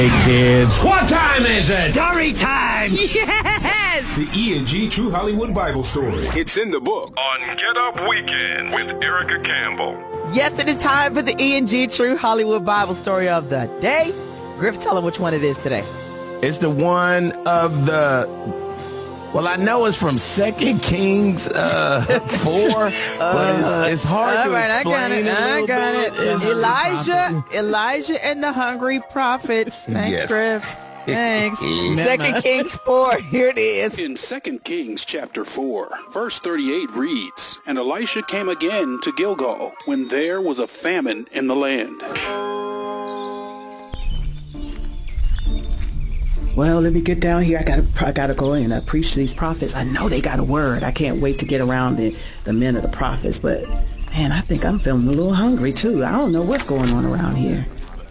Hey kids, what time is it? Story time! Yes! The E&G True Hollywood Bible Story. It's in the book on Get Up Weekend with Erica Campbell. Yes, it is time for the E&G True Hollywood Bible Story of the day. Griff, tell them which one it is today. It's the one of the... Well, I know it's from 2 Kings 4, but it's hard to explain. I got it. Elijah and the hungry prophets. Thanks, yes. Griff. Thanks. 2 Kings 4. Here it is. In 2 Kings chapter 4, verse 38 reads, "And Elisha came again to Gilgal when there was a famine in the land." Well, let me get down here. I gotta go in and preach to these prophets. I know they got a word. I can't wait to get around the men of the prophets. But, man, I think I'm feeling a little hungry, too. I don't know what's going on around here.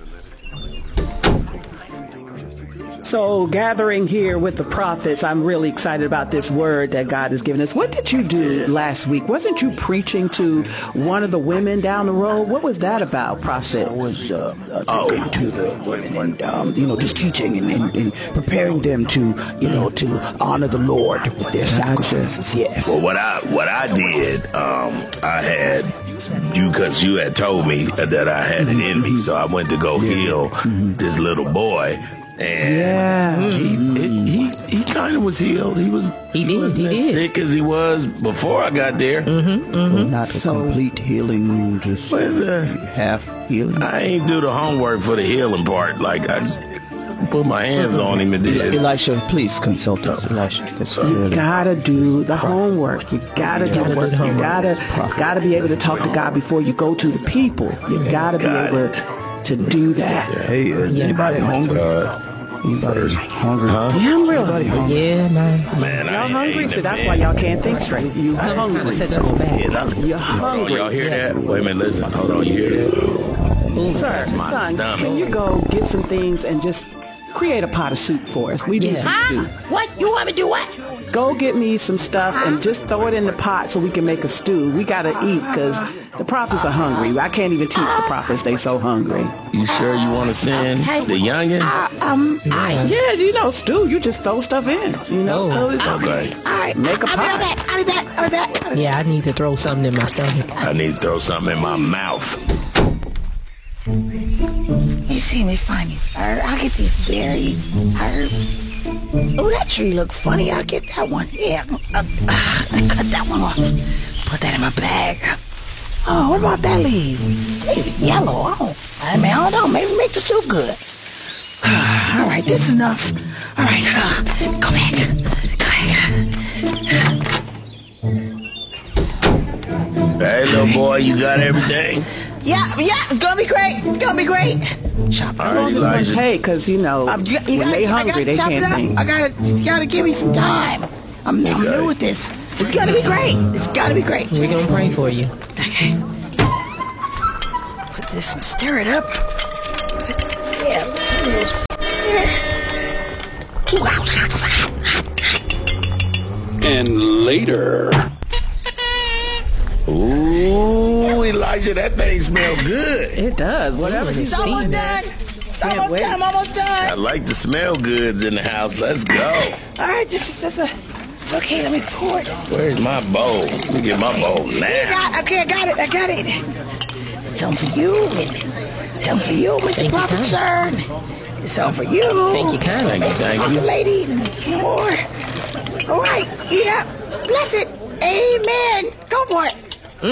So, gathering here with the prophets, I'm really excited about this word that God has given us. What did you do last week? Wasn't you preaching to one of the women down the road? What was that about, prophet? I was talking to the women and, just teaching and preparing them to, to honor the Lord with their sacrifices. Yes. Well, what I did, I had because you had told me that I had it in me, so I went to go heal this little boy. And he kind of was healed. He wasn't as sick as he was before I got there. Well, not a complete healing, just half healing. I ain't do the homework for the healing part. Like, I just put my hands on him and did. Elisha, please consult us. Elisha, you gotta do the homework. You gotta do the work. You gotta be able to talk to God before you go to the people. You gotta be able to do that. Hey, anybody hungry? Anybody hungry? Huh? Yeah, I'm real hungry. Yeah, man. Y'all hungry, so that's why y'all can't think straight. You hungry. You're hungry. Y'all hear that? Wait a minute, listen. Hold on, you hear that? Sir, son, can you go get some things and just create a pot of soup for us? We need some stew. What? You want me to do what? Go get me some stuff and just throw it in the pot so we can make a stew. We gotta eat because the prophets are hungry. I can't even teach the prophets. They so hungry. You sure you want to send the youngin? Yeah, stew. You just throw stuff in. Okay. All right. Make a pot. I'll be back. Yeah, I need to throw something in my stomach. I need to throw something in my mouth. You see me find these herbs. I'll get these berries, herbs. Oh, that tree look funny. I'll get that one. Yeah. I cut that one off. Put that in my bag. Oh, what about that leaf? Leaf yellow. Oh, I don't know. Maybe make the soup good. All right, this is enough. All right, go back. Hey, little boy, you got everything? Yeah, it's gonna be great. Chop it. How long does one take? Because, when they hungry, they can't think. You gotta give me some time. I'm new with this. It's gonna be great. We're gonna pray for you. Okay. Put this and stir it up. And later. Ooh, Elijah, that thing smells good. It does. Whatever you see. Almost done. I like the smell goods in the house. Let's go. All right, okay, let me pour it. Where's my bowl? Let me get my bowl now. Okay, I got it. Something for you. Something for you, Mr. Prophet, sir. It's all for you. Thank you kindly. Thank you. Lady. More. All right, eat up. Bless it. Amen. Go for it.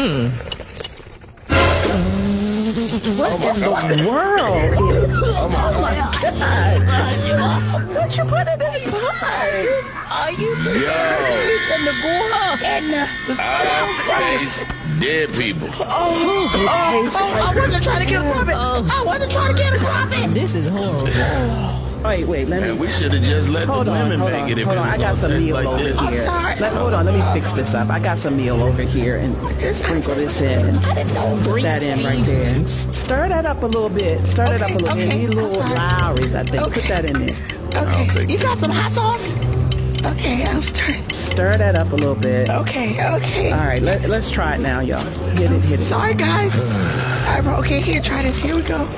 What in the world? Oh my God. What you put in this pie? Are you and the gourd and the taste dead people. I wasn't trying to get a profit. This is horrible. Wait, let me... Man, we should have just let the women make it. Hold on, I got some meal over here. I'm sorry. Hold on, let me fix this up. I got some meal over here and just sprinkle this in and put that in right there. Stir that up a little bit. Okay. Need little Lowry's, I think. Okay. Put that in there. Okay. You got some hot sauce? Okay, I'm stirring. Stir that up a little bit. Okay. All right, let's try it now, y'all. Hit it. Sorry, guys. Sorry, bro. Okay, here, try this. Here we go.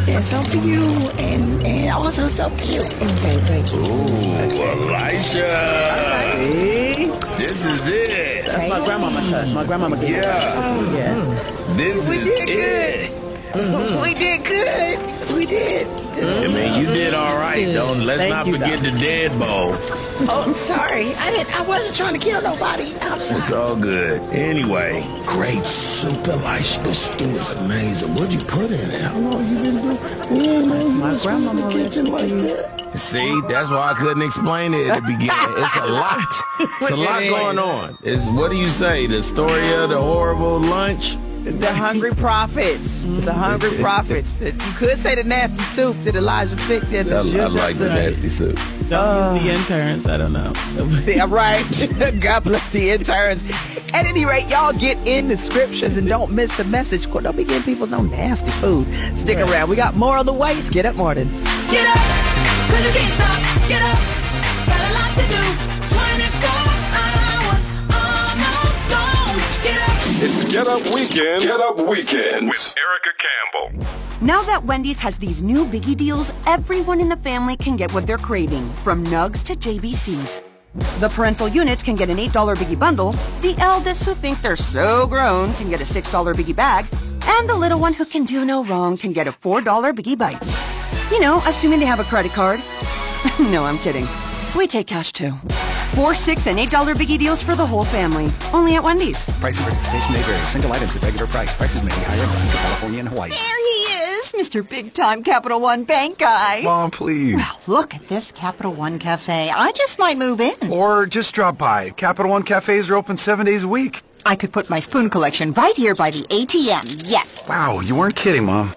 And some for you, and also some for you. Okay, thank you. Ooh, Elisha. See? This is it. That's my grandmama touch. My grandmama gave me that. Yeah. This We is did it. good. We did good. We did. I mean, you did all right. Let's not forget the dead bowl. Oh, I'm sorry. I wasn't trying to kill nobody. I'm sorry. It's all good. Anyway, great soup, Elisha. This stew is amazing. What'd you put in it? How long you been doing? My grandmama recipe. See, that's why I couldn't explain it at the beginning. It's a lot. It's a lot going on. It's, what do you say? The story of the horrible lunch? The Hungry Prophets. The Hungry Prophets. You could say the nasty soup that Elijah fixed. I like the nasty soup. Don't use the interns. I don't know. Yeah, right. God bless the interns. At any rate, y'all get in the scriptures and don't miss the message. Don't be giving people no nasty food. Stick around. We got more on the way. It's Get Up Mornings. Get up, 'cause you can't stop. Get up, got a lot to do. 24 hours almost gone. Get up. It's Get Up Weekend. Get Up Weekends with Erica Campbell. Now that Wendy's has these new biggie deals, everyone in the family can get what they're craving, from nugs to JBCs. The parental units can get an $8 biggie bundle, the eldest who think they're so grown can get a $6 biggie bag, and the little one who can do no wrong can get a $4 biggie bites. You know, assuming they have a credit card. No, I'm kidding. We take cash too. 4, 6, and $8 biggie deals for the whole family. Only at Wendy's. Price and participation may vary. Single items at regular price. Prices may be higher in Alaska, California, and Hawaii. There he is, Mr. Big Time Capital One Bank guy. Mom, please. Well, look at this Capital One Cafe. I just might move in. Or just drop by. Capital One cafes are open 7 days a week. I could put my spoon collection right here by the ATM. Yes. Wow, you weren't kidding, Mom.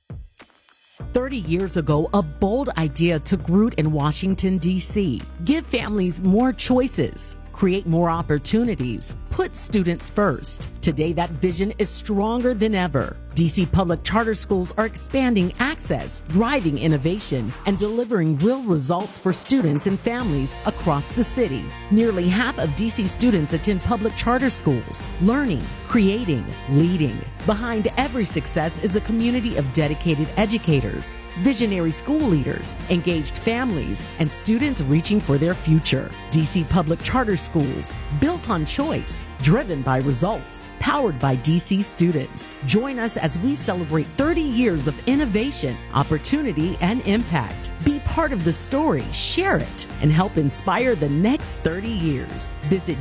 30 years ago, a bold idea took root in Washington, D.C. Give families more choices, create more opportunities, put students first. Today, that vision is stronger than ever. D.C. public charter schools are expanding access, driving innovation, and delivering real results for students and families across the city. Nearly half of D.C. students attend public charter schools, learning, creating, leading. Behind every success is a community of dedicated educators, visionary school leaders, engaged families, and students reaching for their future. D.C. public charter schools, built on choice, driven by results, powered by D.C. students. Join us as we celebrate 30 years of innovation, opportunity, and impact. Be part of the story, share it, and help inspire the next 30 years. Visit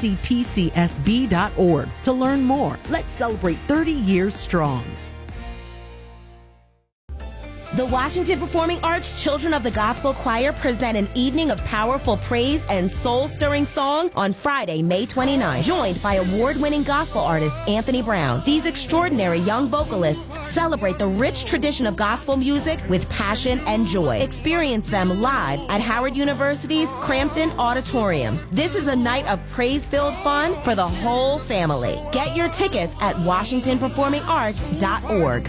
dcpcsb.org to learn more. Let's celebrate 30 years strong. The Washington Performing Arts Children of the Gospel Choir present an evening of powerful praise and soul-stirring song on Friday, May 29, joined by award-winning gospel artist Anthony Brown. These extraordinary young vocalists celebrate the rich tradition of gospel music with passion and joy. Experience them live at Howard University's Crampton Auditorium. This is a night of praise-filled fun for the whole family. Get your tickets at WashingtonPerformingArts.org.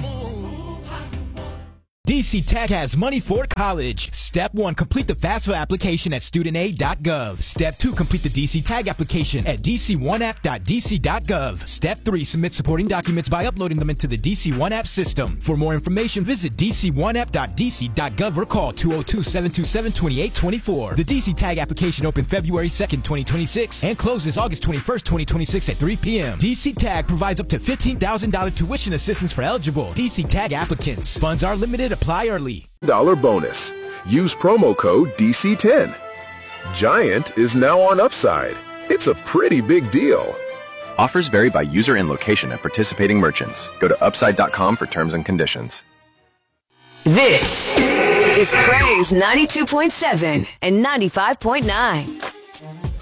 DC Tech has money for college. Step 1, complete the FAFSA application at studentaid.gov. Step 2, complete the DC Tag application at dc1app.dc.gov. Step 3, submit supporting documents by uploading them into the DC One App system. For more information, visit dc1app.dc.gov or call 202-727-2824. The DC Tag application opened February 2nd, 2026 and closes August 21st, 2026 at 3 p.m. DC Tag provides up to $15,000 tuition assistance for eligible DC Tag applicants. Funds are limited. Apply early. $1 bonus. Use promo code DC10. Giant is now on Upside. It's a pretty big deal. Offers vary by user and location at participating merchants. Go to upside.com for terms and conditions. This is Praise 92.7 and 95.9.